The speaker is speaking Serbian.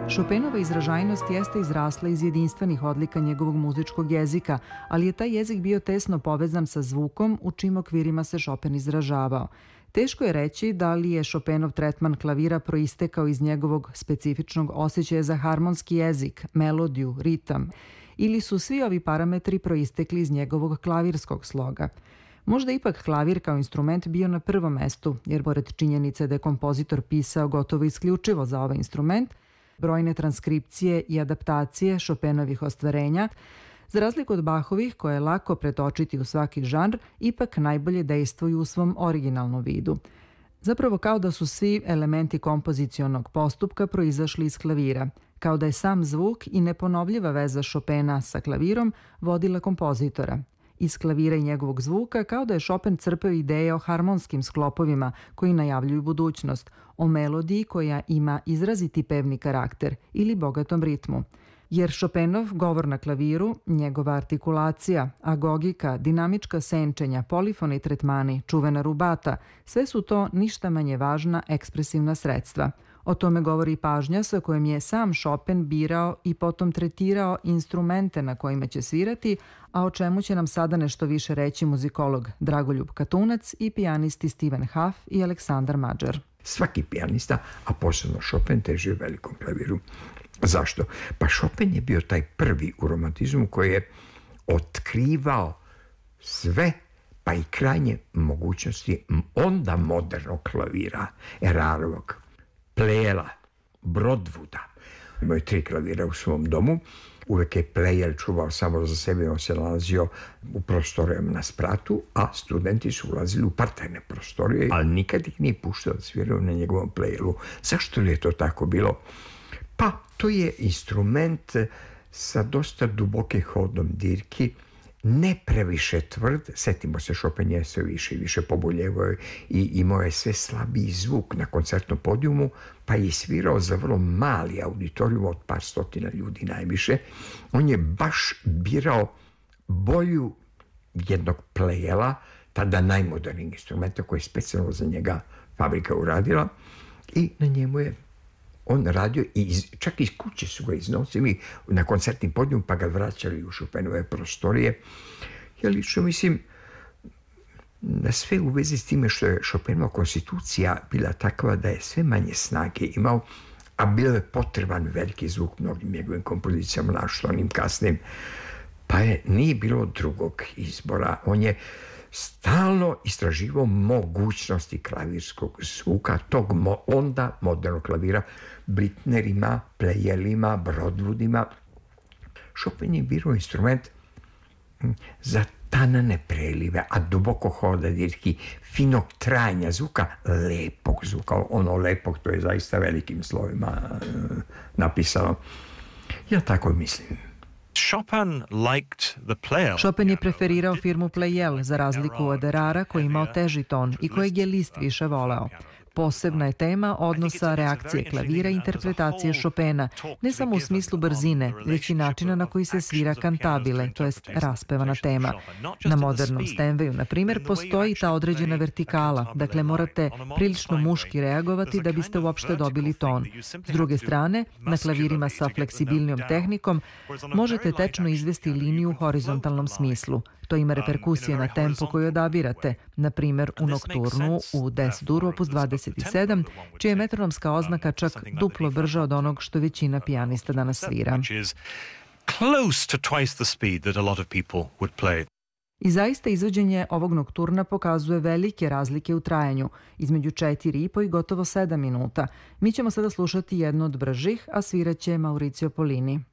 Chopinova izražajnost jeste izrasla iz jedinstvenih odlika njegovog muzičkog jezika, ali je taj jezik bio tesno povezan sa zvukom u čim okvirima se Chopin izražavao. Teško je reći da li je Chopinov tretman klavira proistekao iz njegovog specifičnog osjećaja za harmonski jezik, melodiju, ritam, ili su svi ovi parametri proistekli iz njegovog klavirskog sloga. Možda ipak klavir kao instrument bio na prvom mestu, jer pored činjenice da je kompozitor pisao gotovo isključivo za ovaj instrument, brojne transkripcije i adaptacije Chopinovih ostvarenja, za razliku od Bachovih, koje je lako pretočiti u svaki žanr, ipak najbolje dejstvuju u svom originalnom vidu. Zapravo kao da su svi elementi kompozicionog postupka proizašli iz klavira, kao da je sam zvuk i neponovljiva veza Chopina sa klavirom vodila kompozitora. Iz klavira i njegovog zvuka kao da je Chopin crpeo ideje o harmonskim sklopovima koji najavljuju budućnost, o melodiji koja ima izraziti pevni karakter ili bogatom ritmu. Jer Chopinov govor na klaviru, njegova artikulacija, agogika, dinamička senčenja, polifoni tretmani, čuvena rubata, sve su to ništa manje važna ekspresivna sredstva. O tome govori pažnja sa kojom je sam Chopin birao i potom tretirao instrumente na kojima će svirati, a o čemu će nam sada nešto više reći muzikolog Dragoljub Katunac i pijanisti Steven Huff i Aleksandar Mađar. Svaki pijanista, a posebno Chopin, teži velikom klaviru. Zašto? Pa Chopin je bio taj prvi u romantizmu koji je otkrivao sve, pa i krajnje mogućnosti onda modernog klavira, Erarovog, Pleyela, Broadwooda. Imao je 3 klavira u svom domu. Uvek je Pleyel čuvao samo za sebe, on se nalazio u prostorijama na spratu, a studenti su ulazili u parterne prostorije, ali nikad ih nije puštao da sviraju na njegovom Pleyelu. Zašto li je to tako bilo? Pa, to je instrument sa dosta duboke hodom dirki, ne previše tvrd. Setimo se, Chopin je sve više i više poboljevao i imao je sve slabiji zvuk na koncertnom podijumu, pa je svirao za vrlo mali auditorijum od par stotina ljudi najviše. On je baš birao bolju jednog Pleyela, tada najmodernijeg instrumenta koji je specijalno za njega fabrika uradila, i na njemu je on radio i čak iz kuće su ga iznosili na koncertnim podijum pa ga vraćali u Chopinove prostorije. Ja lično mislim da sve u vezi s time što je Chopinova konstitucija bila takva da je sve manje snage imao, a bio je potreban veliki zvuk mnogim njegovim kompozicijama, našto onim kasnim, pa nije bilo drugog izbora. On je stalno istraživao mogućnosti klavirskog zvuka, tog onda modernog klavira, Blitnerima, Pleyelima, Broadwoodima. Chopin je birao instrument za tanane prelive, a duboko hoda dirki, finog trajanja zvuka, lepog zvuka. Ono lepog, to je zaista velikim slovima napisano. Ja tako mislim. Chopin je preferirao firmu Pleyel za razliku od Erara koji je imao teži ton i kojeg je Liszt više voleo. Posebna je tema odnosa reakcije klavira i interpretacije Chopina, ne samo u smislu brzine, već i načina na koji se svira kantabile, to jest raspevana tema. Na modernom Steinwayu, na primjer, postoji ta određena vertikala, dakle morate prilično muški reagovati da biste uopšte dobili ton. S druge strane, na klavirima sa fleksibilnijom tehnikom možete tečno izvesti liniju u horizontalnom smislu. To ima reperkusije na tempo koju odabirate, na primjer u Nokturnu u Des-Dur opus 27, čija je metronomska oznaka čak duplo brža od onog što većina pijanista danas svira. I zaista izvođenje ovog Nokturna pokazuje velike razlike u trajanju, između 4,5 i gotovo 7 minuta. Mi ćemo sada slušati jednu od bržih, a sviraće Mauricio Pollini.